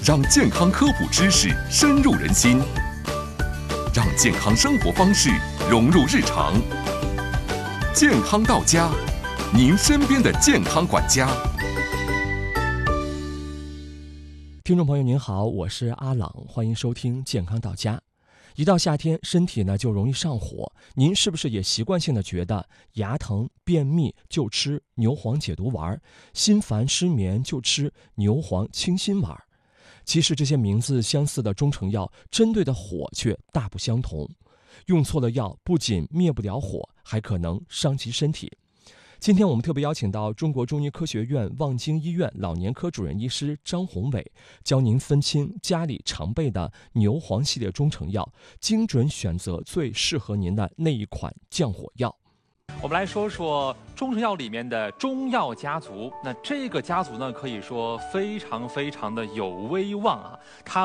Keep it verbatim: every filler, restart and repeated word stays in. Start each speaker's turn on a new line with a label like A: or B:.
A: 让健康科普知识深入人心，让健康生活方式融入日常。健康到家，您身边的健康管家。
B: 听众朋友您好，我是阿朗，欢迎收听健康到家。一到夏天，身体呢就容易上火，您是不是也习惯性的觉得牙疼、便秘就吃牛黄解毒丸，心烦失眠就吃牛黄清心丸？其实这些名字相似的中成药，针对的火却大不相同。用错了药，不仅灭不了火，还可能伤及身体。今天我们特别邀请到中国中医科学院望京医院老年科主任医师张宏伟，教您分清家里常备的牛黄系列中成药，精准选择最适合您的那一款降火药。
C: 我们来说说中成药里面的中药家族。那这个家族呢，可以说非常非常的有威望啊，它